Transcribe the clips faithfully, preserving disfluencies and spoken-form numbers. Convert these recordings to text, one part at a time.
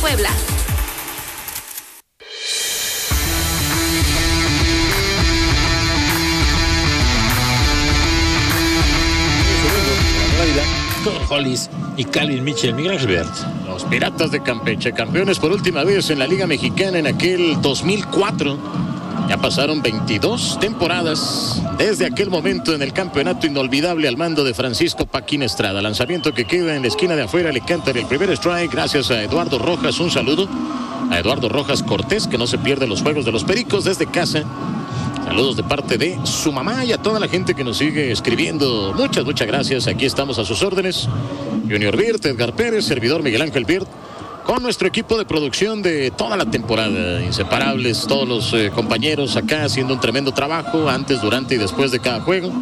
Puebla. Connor Hollis y Calvin Mitchell. Miguel Albert. Los Piratas de Campeche, campeones por última vez en la Liga Mexicana en aquel dos mil cuatro. Ya pasaron veintidós temporadas desde aquel momento en el campeonato inolvidable al mando de Francisco Paquín Estrada. Lanzamiento que queda en la esquina de afuera, le cantan el primer strike gracias a Eduardo Rojas. Un saludo a Eduardo Rojas Cortés, que no se pierde los juegos de los Pericos desde casa. Saludos de parte de su mamá y a toda la gente que nos sigue escribiendo. Muchas, muchas gracias. Aquí estamos a sus órdenes. Junior Birt, Edgar Pérez, servidor Miguel Ángel Birt, con nuestro equipo de producción de toda la temporada. Inseparables, todos los eh, compañeros acá haciendo un tremendo trabajo antes, durante y después de cada juego.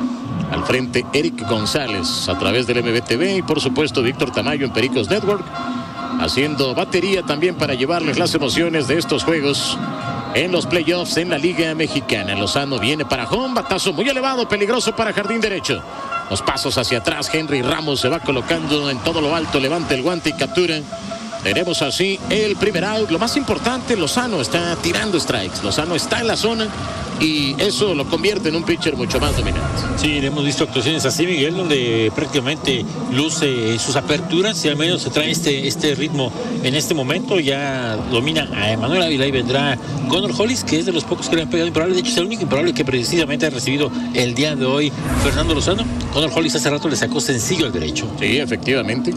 Al frente, Eric González a través del M B T V y por supuesto Víctor Tamayo en Pericos Network, haciendo batería también para llevarles las emociones de estos juegos en los playoffs en la Liga Mexicana. Lozano viene para home, batazo muy elevado, peligroso para jardín derecho. Los pasos hacia atrás, Henry Ramos se va colocando en todo lo alto, levanta el guante y captura. Tenemos así el primer out. Lo más importante, Lozano está tirando strikes. Lozano está en la zona y eso lo convierte en un pitcher mucho más dominante. Sí, hemos visto actuaciones así, Miguel, donde prácticamente luce sus aperturas y al menos se trae este, este ritmo en este momento. Ya domina a Emanuel Ávila y vendrá Connor Hollis, que es de los pocos que le han pegado imparable. De hecho, es el único imparable que precisamente ha recibido el día de hoy Fernando Lozano. Connor Hollis hace rato le sacó sencillo al derecho. Sí, efectivamente.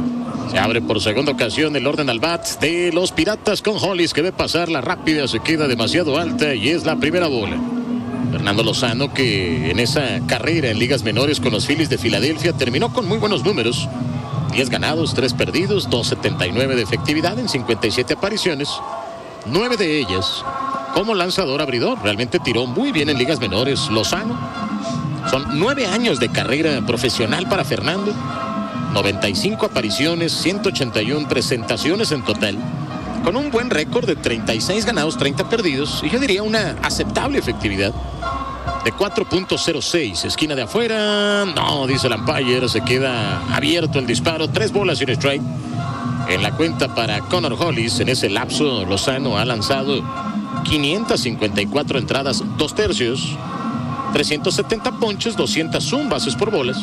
Se abre por segunda ocasión el orden al bat de los Piratas con Hollis, que ve pasar la rápida, se queda demasiado alta y es la primera bola. Fernando Lozano, que en esa carrera en ligas menores con los Phillies de Filadelfia terminó con muy buenos números. diez ganados, tres perdidos, dos setenta y nueve de efectividad en cincuenta y siete apariciones. nueve de ellas como lanzador abridor. Realmente tiró muy bien en ligas menores Lozano. Son nueve años de carrera profesional para Fernando. noventa y cinco apariciones, ciento ochenta y uno presentaciones en total, con un buen récord de treinta y seis ganados, treinta perdidos, y yo diría una aceptable efectividad de cuatro punto cero seis. Esquina de afuera, no, dice el umpire, se queda abierto el disparo, tres bolas y un strike en la cuenta para Connor Hollis. En ese lapso, Lozano ha lanzado quinientas cincuenta y cuatro entradas, dos tercios, trescientos setenta ponches, doscientas uno bases por bolas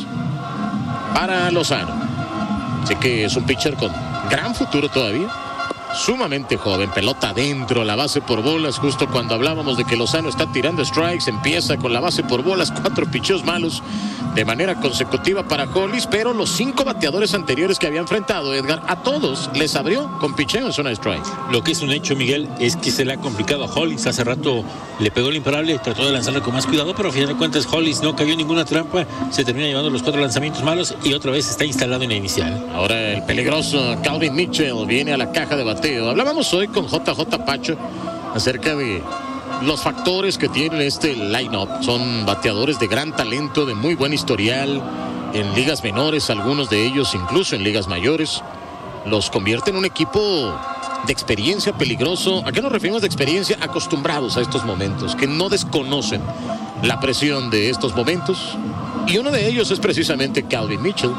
para Lozano. Así que es un pitcher con gran futuro todavía, sumamente joven. Pelota adentro, la base por bolas. Justo cuando hablábamos de que Lozano está tirando strikes, empieza con la base por bolas, cuatro picheos malos de manera consecutiva para Hollis, pero los cinco bateadores anteriores que había enfrentado, Edgar, a todos les abrió con picheo en zona de strike. Lo que es un hecho, Miguel, es que se le ha complicado a Hollis. Hace rato le pegó el imparable, trató de lanzarle con más cuidado, pero a final de cuentas Hollis no cayó en ninguna trampa, se termina llevando los cuatro lanzamientos malos y otra vez está instalado en la inicial. Ahora el peligroso Calvin Mitchell viene a la caja de bateo. Hablábamos hoy con J J Pacho acerca de los factores que tiene este line-up. Son bateadores de gran talento, de muy buen historial en ligas menores, algunos de ellos incluso en ligas mayores. Los convierte en un equipo de experiencia peligroso. ¿A qué nos referimos de experiencia? Acostumbrados a estos momentos, que no desconocen la presión de estos momentos. Y uno de ellos es precisamente Calvin Mitchell.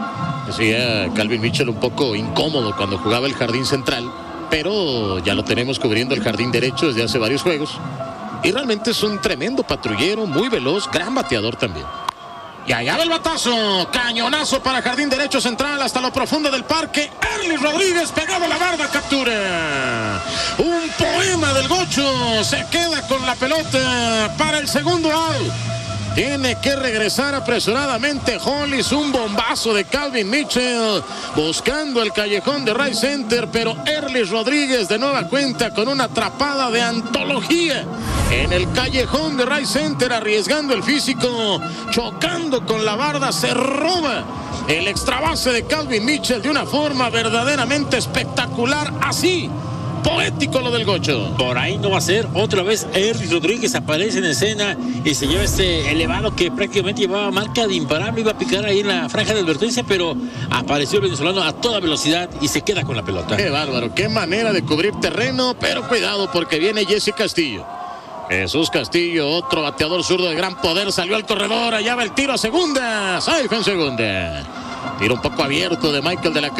Decía Calvin Mitchell un poco incómodo cuando jugaba el jardín central, pero ya lo tenemos cubriendo el jardín derecho desde hace varios juegos. Y realmente es un tremendo patrullero, muy veloz, gran bateador también. Y allá va el batazo, cañonazo para jardín derecho central hasta lo profundo del parque. Erlis Rodríguez pegado a la barda, captura. Un poema del Gocho, se queda con la pelota para el segundo out. Tiene que regresar apresuradamente Hollis, un bombazo de Calvin Mitchell buscando el callejón de right center, pero Erlis Rodríguez de nueva cuenta con una atrapada de antología en el callejón de right center, arriesgando el físico, chocando con la barda, se roba el extra base de Calvin Mitchell de una forma verdaderamente espectacular. Así poético lo del Gocho. Por ahí no va a ser. Otra vez Erlis Rodríguez aparece en escena y se lleva este elevado que prácticamente llevaba marca de imparable. Iba a picar ahí en la franja de advertencia, pero apareció el venezolano a toda velocidad y se queda con la pelota. Qué bárbaro, qué manera de cubrir terreno, pero cuidado porque viene Jesse Castillo. Jesús Castillo, otro bateador zurdo de gran poder, salió al corredor, allá va el tiro a segunda, safe en segunda. Tiro un poco abierto de Michael de la Cruz.